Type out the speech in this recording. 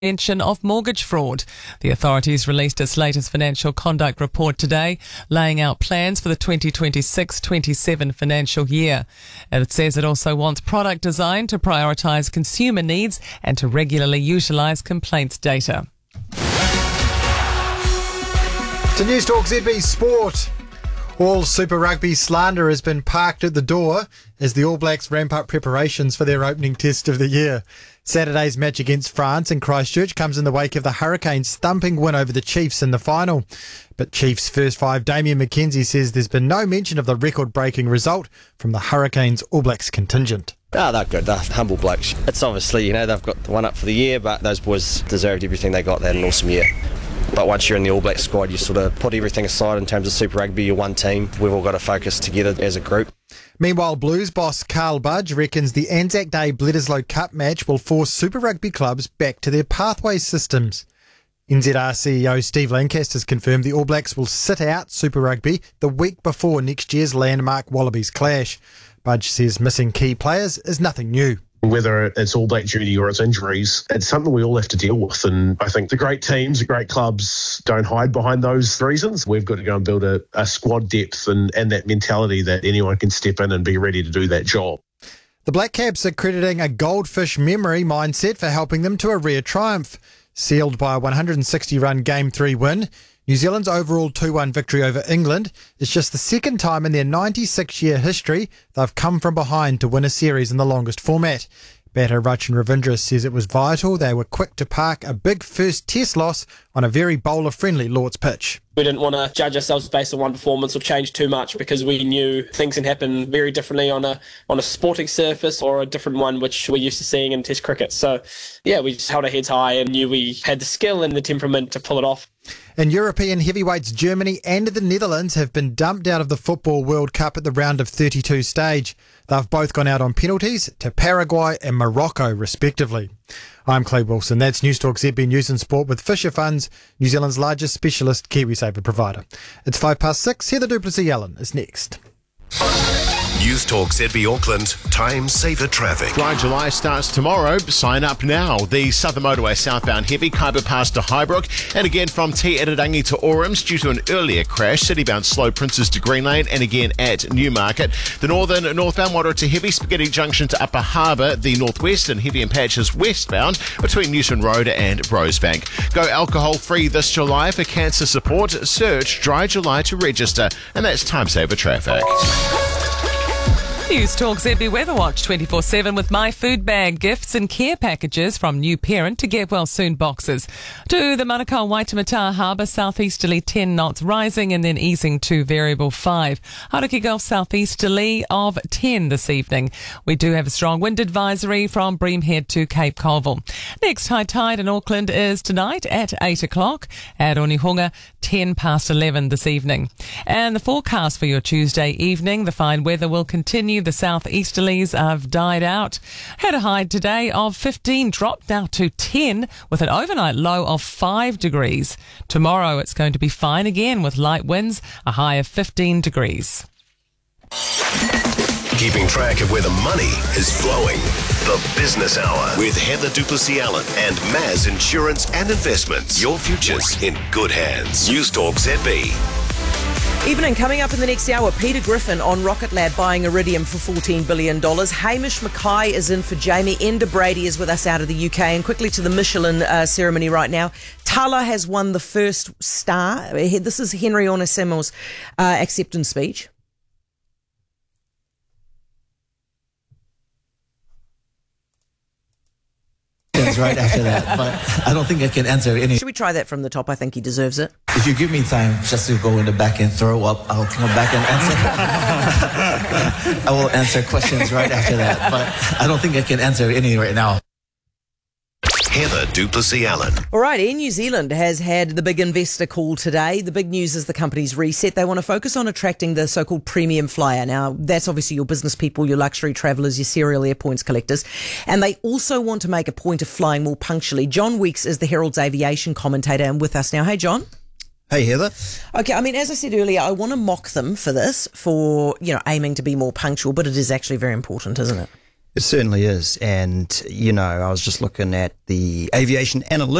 Prevention of mortgage fraud. The authorities released its latest financial conduct report today, laying out plans for the 2026-27 financial year. And it says it also wants product design to prioritise consumer needs and to regularly utilise complaints data. To News Talk ZB Sport. All Super Rugby slander has been parked at the door as the All Blacks ramp up preparations for their opening test of the year. Saturday's match against France in Christchurch comes in the wake of the Hurricanes' thumping win over the Chiefs in the final. But Chiefs first five Damian McKenzie says there's been no mention of the record-breaking result from the Hurricanes All Blacks contingent. They're good. They're humble blokes. It's obviously, they've got the one up for the year, but those boys deserved everything they got. They had an awesome year. But once you're in the All Black squad, you sort of put everything aside in terms of Super Rugby. You're one team. We've all got to focus together as a group. Meanwhile, Blues boss Carl Budge reckons the Anzac Day Bledisloe Cup match will force Super Rugby clubs back to their pathways systems. NZR CEO Steve Lancaster has confirmed the All Blacks will sit out Super Rugby the week before next year's landmark Wallabies clash. Budge says missing key players is nothing new. Whether it's All Black duty or it's injuries, it's something we all have to deal with. And I think the great teams, the great clubs don't hide behind those reasons. We've got to go and build a squad depth and that mentality that anyone can step in and be ready to do that job. The Black Caps are crediting a goldfish memory mindset for helping them to a rare triumph. Sealed by a 160-run Game 3 win, New Zealand's overall 2-1 victory over England is just the second time in their 96-year history they've come from behind to win a series in the longest format. Batter Rachin Ravindra says it was vital they were quick to park a big first test loss on a very bowler-friendly Lord's pitch. We didn't want to judge ourselves based on one performance or change too much because we knew things can happen very differently on a sporting surface or a different one which we're used to seeing in Test cricket. So, we just held our heads high and knew we had the skill and the temperament to pull it off. In European heavyweights, Germany and the Netherlands have been dumped out of the Football World Cup at the round of 32 stage. They've both gone out on penalties to Paraguay and Morocco, respectively. I'm Clay Wilson. That's News Talk ZB News and Sport with Fisher Funds, New Zealand's largest specialist KiwiSaver provider. It's 6:05. Heather du Plessis-Allen is next. News Talk ZB Auckland, time saver traffic. Dry July starts tomorrow. Sign up now. The Southern Motorway southbound heavy, Kaiba Pass to Highbrook, and again from Te Irarangi to Orams due to an earlier crash. Citybound slow Princes to Green Lane, and again at Newmarket. The northern northbound moderate to heavy, Spaghetti Junction to Upper Harbour. The northwestern heavy and patches westbound between Newton Road and Rosebank. Go alcohol free this July for cancer support. Search Dry July to register, and that's time saver traffic. News Talk ZB Weather Watch 24/7 with My Food Bag, gifts and care packages from new parent to get well soon boxes. To the Manukau Waitemata Harbour, southeasterly 10 knots rising and then easing to variable 5. Hauraki Gulf southeasterly of 10 this evening. We do have a strong wind advisory from Breamhead to Cape Colville. Next high tide in Auckland is tonight at 8 o'clock. At Onehunga, 10 past 11 this evening. And the forecast for your Tuesday evening, the fine weather will continue. The southeasterlies have died out. Had a high today of 15, dropped now to 10 with an overnight low of 5 degrees. Tomorrow it's going to be fine again with light winds, a high of 15 degrees. Keeping track of where the money is flowing. The Business Hour with Heather du Plessis-Allen and Maz Insurance and Investments. Your future's in good hands. News Talk ZB. Evening, coming up in the next hour, Peter Griffin on Rocket Lab buying Iridium for $14 billion. Hamish Mackay is in for Jamie. Enda Brady is with us out of the UK. And quickly to the Michelin ceremony right now. Tala has won the first star. This is Henry Onesemo's acceptance speech. Right after that, but I don't think I can answer any. Should we try that from the top? I think he deserves it. If you give me time just to go in the back and throw up, I'll come back and answer. I will answer questions right after that, but I don't think I can answer any right now. Heather du Plessis-Allen. All right, Air New Zealand has had the big investor call today. The big news is the company's reset. They want to focus on attracting the so-called premium flyer. Now, that's obviously your business people, your luxury travellers, your serial air points collectors. And they also want to make a point of flying more punctually. John Weeks is the Herald's aviation commentator and with us now. Hey, John. Hey, Heather. Okay, I mean, as I said earlier, I want to mock them for this, for, aiming to be more punctual, but it is actually very important, isn't it? It certainly is. And, I was just looking at the aviation analytics